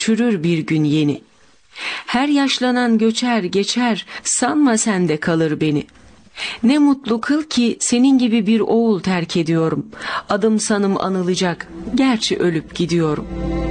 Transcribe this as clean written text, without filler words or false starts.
çürür bir gün yeni. Her yaşlanan göçer geçer, sanma sen de kalır beni. Ne mutlu kıl ki senin gibi bir oğul terk ediyorum. Adım sanım anılacak, gerçi ölüp gidiyorum.''